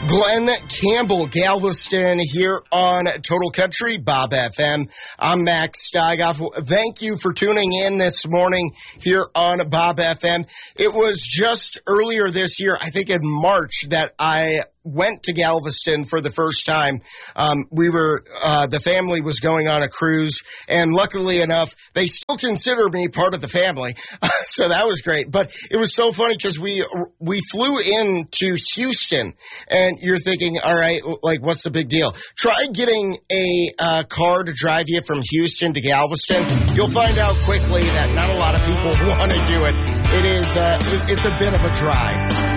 Glenn Campbell, Galveston, here on Total Country, Bob FM. I'm Max Steigoff. Thank you for tuning in this morning here on Bob FM. It was just earlier this year, I think in March, that I went to Galveston for the first time. The family was going on a cruise, and luckily enough, they still consider me part of the family. So that was great. But it was so funny because we flew into Houston, and you're thinking, all right, like, what's the big deal? Try getting a car to drive you from Houston to Galveston. You'll find out quickly that not a lot of people want to do it. It's a bit of a drive.